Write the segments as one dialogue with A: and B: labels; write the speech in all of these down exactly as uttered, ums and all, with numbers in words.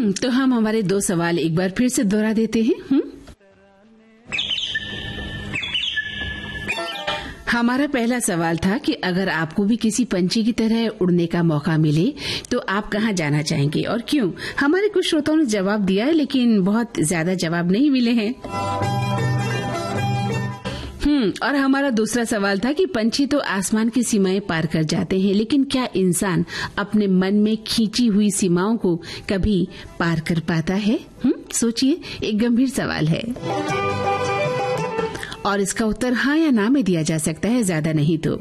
A: हम्म तो हम हमारे दो सवाल एक बार फिर से दोहरा देते हैं। हम्म हमारा पहला सवाल था कि अगर आपको भी किसी पंछी की तरह उड़ने का मौका मिले तो आप कहाँ जाना चाहेंगे और क्यों? हमारे कुछ श्रोताओं ने जवाब दिया है, लेकिन बहुत ज्यादा जवाब नहीं मिले हैं। हम्म और हमारा दूसरा सवाल था कि पंछी तो आसमान की सीमाएं पार कर जाते हैं, लेकिन क्या इंसान अपने मन में खींची हुई सीमाओं को कभी पार कर पाता है? हम्म सोचिए, एक गंभीर सवाल है और इसका उत्तर हाँ या ना में दिया जा सकता है, ज्यादा नहीं तो।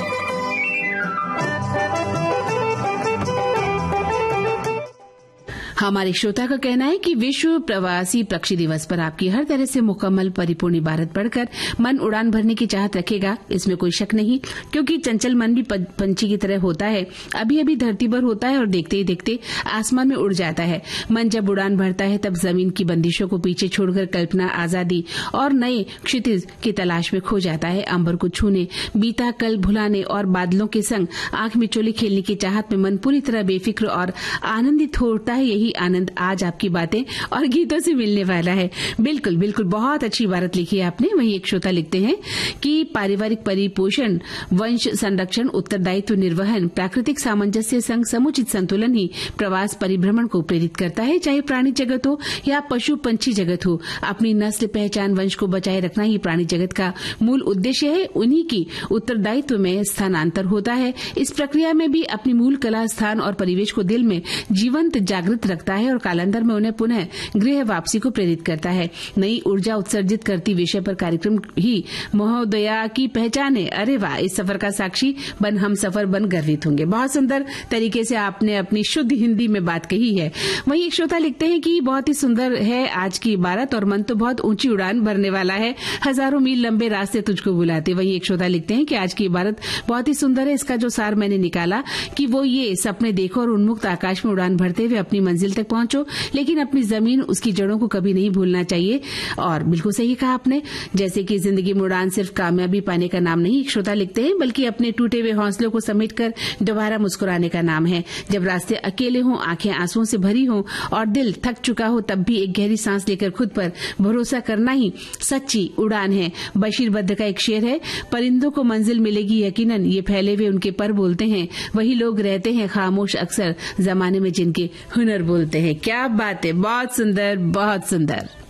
A: हमारे श्रोता का कहना है कि विश्व प्रवासी पक्षी दिवस पर आपकी हर तरह से मुकम्मल परिपूर्ण इबारत पढ़कर मन उड़ान भरने की चाहत रखेगा, इसमें कोई शक नहीं, क्योंकि चंचल मन भी पंछी की तरह होता है। अभी अभी धरती पर होता है और देखते ही देखते आसमान में उड़ जाता है। मन जब उड़ान भरता है तब जमीन की बंदिशों को पीछे छोड़कर कल्पना, आजादी और नए क्षितिज की तलाश में खो जाता है। अंबर को छूने, बीता कल भुलाने और बादलों के संग आंख मिचोली खेलने की चाहत में मन पूरी तरह बेफिक्र और आनंदित होता है। यही आनंद आज आपकी बातें और गीतों से मिलने वाला है। बिल्कुल बिल्कुल, बहुत अच्छी इबारत लिखी है आपने। वहीं एक श्रोता लिखते हैं कि पारिवारिक परिपोषण, वंश संरक्षण, उत्तरदायित्व निर्वहन, प्राकृतिक सामंजस्य संग समुचित संतुलन ही प्रवास परिभ्रमण को प्रेरित करता है। चाहे प्राणी जगत हो या पशु पंछी जगत हो, अपनी नस्ल, पहचान, वंश को बचाए रखना ही प्राणी जगत का मूल उद्देश्य है। उन्हीं की उत्तरदायित्व में स्थानांतर होता है। इस प्रक्रिया में भी अपनी मूल कला, स्थान और परिवेश को दिल में जीवंत जागृत रखता है और कालांतर में उन्हें पुनः गृह वापसी को प्रेरित करता है। नई ऊर्जा उत्सर्जित करती विषय पर कार्यक्रम ही महोदया की पहचान है। अरे वाह, इस सफर का साक्षी बन हम सफर बन गर्वित होंगे। बहुत सुंदर तरीके से आपने अपनी शुद्ध हिंदी में बात कही है। वहीं एक श्रोता लिखते हैं कि बहुत ही सुंदर है आज की इबारत और मन तो बहुत ऊंची उड़ान भरने वाला है, हजारों मील लंबे रास्ते तुझको बुलाते। वहीं एक श्रोता लिखते हैं कि आज की इबारत बहुत ही सुंदर है। इसका जो सार मैंने निकाला कि वो ये सपने देखो और उन्मुक्त आकाश में उड़ान भरते हुए अपनी मंजिल तक पहुंचो, लेकिन अपनी जमीन, उसकी जड़ों को कभी नहीं भूलना चाहिए। और बिल्कुल सही कहा आपने, जैसे कि जिंदगी में उड़ान सिर्फ कामयाबी पाने का नाम नहीं, एक श्रोता लिखते हैं, बल्कि अपने टूटे हुए हौसलों को समेटकर दोबारा मुस्कुराने का नाम है। जब रास्ते अकेले हों, आंखें आंसुओं से भरी हों और दिल थक चुका हो, तब भी एक गहरी सांस लेकर खुद पर भरोसा करना ही सच्ची उड़ान है। बशीर बद्र का एक शेर है, परिंदों को मंजिल मिलेगी यकीनन, ये फैले हुए उनके पर बोलते हैं, वही लोग रहते हैं खामोश अक्सर, जमाने में जिनके हुनर बोलते हैं। क्या बात है, बहुत सुंदर, बहुत सुंदर।